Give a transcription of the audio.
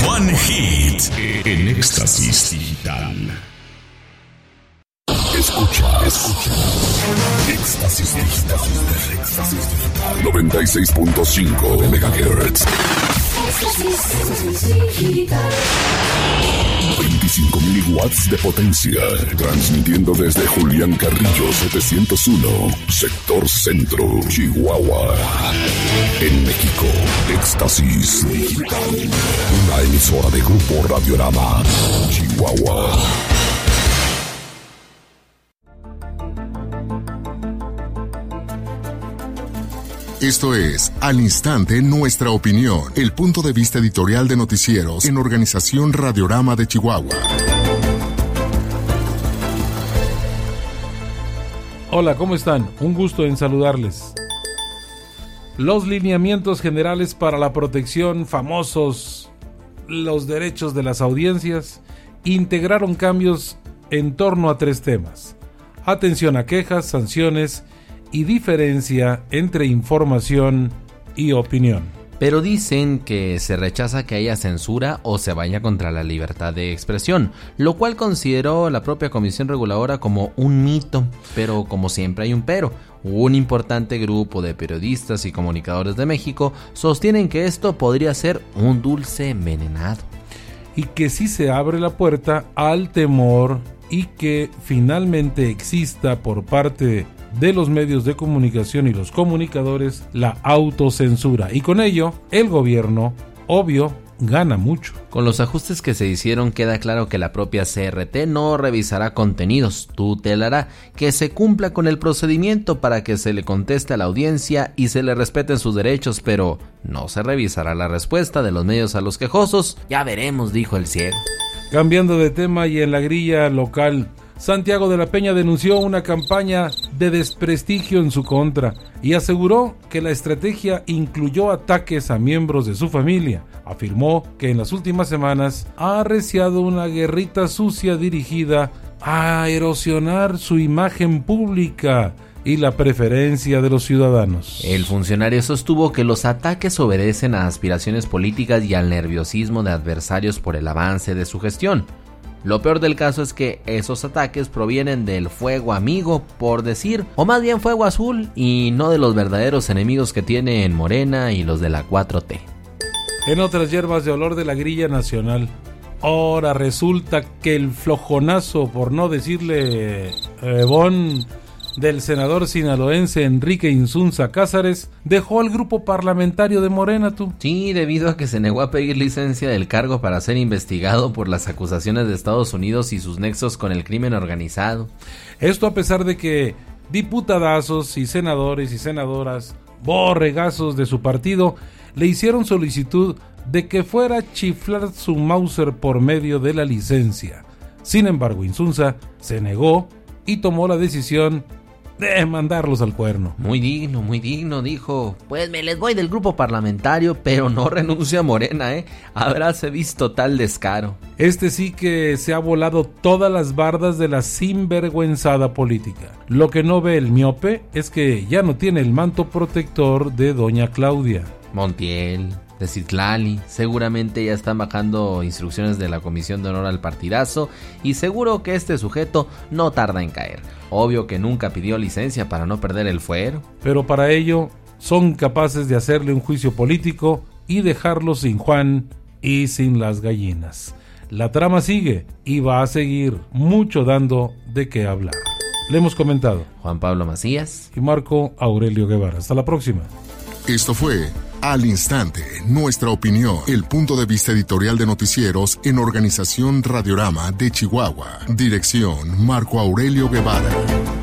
One Hit en Éxtasis Digital. Escucha. Éxtasis Digital. 96.5 MHz. 25.000 watts de potencia. Transmitiendo desde Julián Carrillo 701, Sector Centro, Chihuahua. En México, Éxtasis Digital. Una emisora de Grupo Radiorama, Chihuahua. Esto es Al Instante Nuestra Opinión, el punto de vista editorial de noticieros en Organización Radiorama de Chihuahua. Hola, ¿cómo están? Un gusto en saludarles. Los lineamientos generales para la protección, famosos los derechos de las audiencias, integraron cambios en torno a 3 temas: atención a quejas, sanciones y diferencia entre información y opinión. Pero dicen que se rechaza que haya censura o se vaya contra la libertad de expresión, lo cual consideró la propia Comisión Reguladora como un mito. Pero como siempre hay un pero. Un importante grupo de periodistas y comunicadores de México sostienen que esto podría ser un dulce envenenado. Y que sí se abre la puerta al temor y que finalmente exista por parte de los medios de comunicación y los comunicadores la autocensura, y con ello el gobierno, obvio, gana mucho. Con los ajustes que se hicieron queda claro que la propia CRT no revisará contenidos, tutelará que se cumpla con el procedimiento para que se le conteste a la audiencia y se le respeten sus derechos, pero no se revisará la respuesta de los medios a los quejosos. Ya veremos, dijo el ciego. Cambiando de tema y en la grilla local, Santiago de la Peña denunció una campaña de desprestigio en su contra y aseguró que la estrategia incluyó ataques a miembros de su familia. Afirmó que en las últimas semanas ha arreciado una guerrita sucia dirigida a erosionar su imagen pública y la preferencia de los ciudadanos. El funcionario sostuvo que los ataques obedecen a aspiraciones políticas y al nerviosismo de adversarios por el avance de su gestión. Lo peor del caso es que esos ataques provienen del fuego amigo, por decir, o más bien fuego azul, y no de los verdaderos enemigos que tiene en Morena y los de la 4T. En otras hierbas de olor de la grilla nacional, ahora resulta que el flojonazo, por no decirle del senador sinaloense Enrique Insunza Cázares dejó al grupo parlamentario de Morena, tú. Sí, debido a que se negó a pedir licencia del cargo para ser investigado por las acusaciones de Estados Unidos y sus nexos con el crimen organizado. Esto a pesar de que diputadazos y senadores y senadoras, borregazos de su partido, le hicieron solicitud de que fuera a chiflar su Mauser por medio de la licencia. Sin embargo, Insunza se negó y tomó la decisión de mandarlos al cuerno. Muy digno, dijo. Pues me les voy del grupo parlamentario, pero no renuncio a Morena, Habráse visto tal descaro. Este sí que se ha volado todas las bardas de la sinvergüenzada política. Lo que no ve el miope es que ya no tiene el manto protector de doña Claudia Montiel, de Citlali. Seguramente ya están bajando instrucciones de la Comisión de Honor al Partidazo y seguro que este sujeto no tarda en caer. Obvio que nunca pidió licencia para no perder el fuero. Pero para ello son capaces de hacerle un juicio político y dejarlo sin Juan y sin las gallinas. La trama sigue y va a seguir mucho dando de qué hablar. Le hemos comentado Juan Pablo Macías y Marco Aurelio Guevara. Hasta la próxima. Esto fue Al Instante, Nuestra Opinión, el punto de vista editorial de noticieros en Organización Radiorama de Chihuahua. Dirección, Marco Aurelio Guevara.